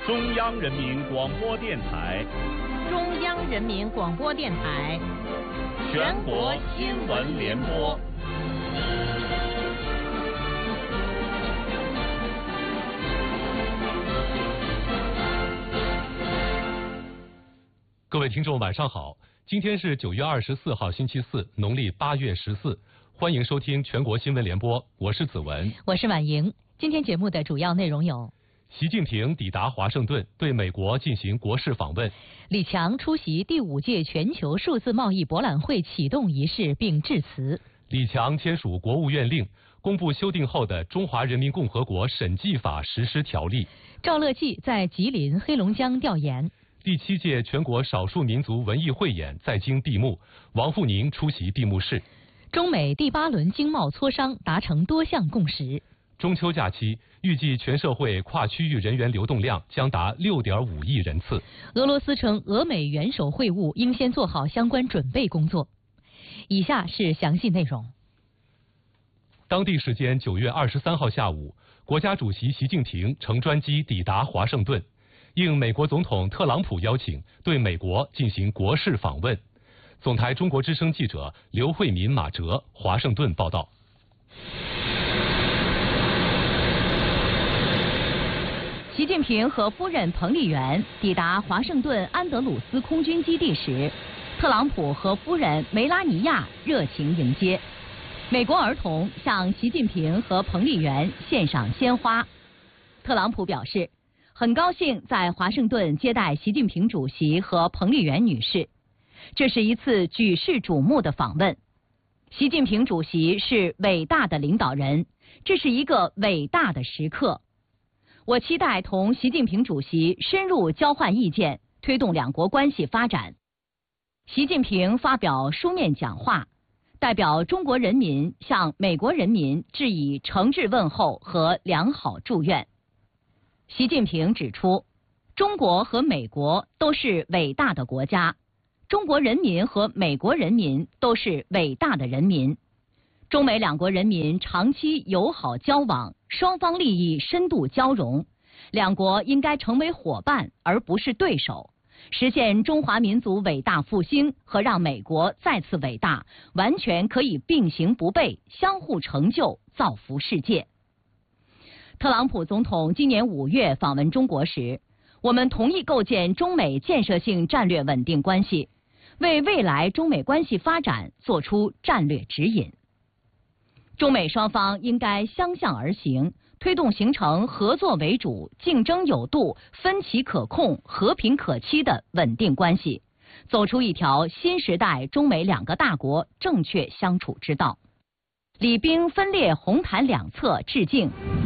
中央人民广播电台， 中央人民广播电台， 全国新闻联播。 各位听众，晚上好！今天是9月24号，星期四，农历8月14。欢迎收听全国新闻联播，我是子文， 我是婉莹。今天节目的主要内容有： 习近平抵达华盛顿，对美国进行国事访问； 李强出席第5届全球数字贸易博览会启动仪式并致辞； 李强签署国务院令，公布修订后的《中华人民共和国审计法实施条例》； 赵乐际在吉林、黑龙江调研； 第7届全国少数民族文艺汇演在京闭幕，王沪宁出席闭幕式； 中美第8轮经贸磋商达成多项共识； 中秋假期预计全社会跨区域人员流动量将达6.5亿人次。 俄罗斯称，俄美元首会晤应先做好相关准备工作。以下是详细内容。 当地时间9月23号下午，国家主席习近平乘专机抵达华盛顿，应美国总统特朗普邀请，对美国进行国事访问。总台中国之声记者刘慧民、马哲华盛顿报道。 习近平和夫人彭丽媛抵达华盛顿安德鲁斯空军基地时，特朗普和夫人梅拉尼亚热情迎接。美国儿童向习近平和彭丽媛献上鲜花。特朗普表示，很高兴在华盛顿接待习近平主席和彭丽媛女士，这是一次举世瞩目的访问。习近平主席是伟大的领导人，这是一个伟大的时刻。我期待同习近平主席深入交换意见，推动两国关系发展。习近平发表书面讲话，代表中国人民向美国人民致以诚挚问候和良好祝愿。习近平指出，中国和美国都是伟大的国家，中国人民和美国人民都是伟大的人民。中美两国人民长期友好交往，双方利益深度交融，两国应该成为伙伴而不是对手，实现中华民族伟大复兴和让美国再次伟大，完全可以并行不悖，相互成就，造福世界。特朗普总统今年5月访问中国时，我们同意构建中美建设性战略稳定关系，为未来中美关系发展作出战略指引。中美双方应该相向而行，推动形成合作为主、竞争有度、分歧可控、和平可期的稳定关系，走出一条新时代中美两个大国正确相处之道。礼兵分列红毯两侧致敬，